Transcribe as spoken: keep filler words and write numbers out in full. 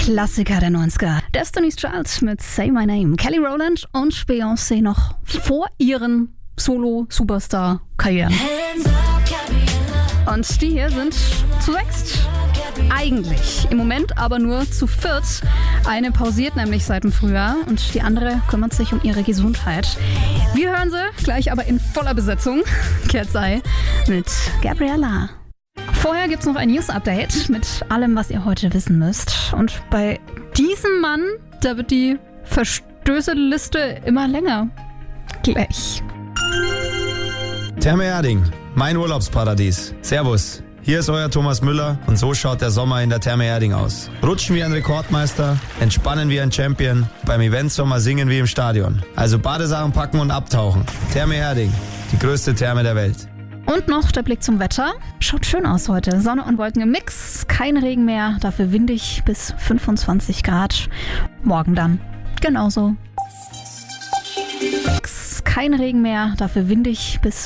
Klassiker der neunziger. Destiny's Child mit Say My Name. Kelly Rowland und Beyoncé noch vor ihren Solo-Superstar-Karrieren. Und die hier sind zu sechst. Eigentlich. Im Moment aber nur zu viert. Eine pausiert nämlich seit dem Frühjahr und die andere kümmert sich um ihre Gesundheit. Wir hören sie gleich aber in voller Besetzung. Cat's Eye mit Gabriella. Vorher gibt's noch ein News-Update mit allem, was ihr heute wissen müsst. Und bei diesem Mann, da wird die Verstöße-Liste immer länger. Gleich. Therme Erding, mein Urlaubsparadies. Servus, hier ist euer Thomas Müller und so schaut der Sommer in der Therme Erding aus. Rutschen wie ein Rekordmeister, entspannen wie ein Champion, beim Eventsommer singen wie im Stadion. Also Badesachen packen und abtauchen. Therme Erding, die größte Therme der Welt. Und noch der Blick zum Wetter. Schaut schön aus heute. Sonne und Wolken im Mix. Kein Regen mehr, dafür windig bis fünfundzwanzig Grad. Morgen dann genauso. Kein Regen mehr, dafür windig bis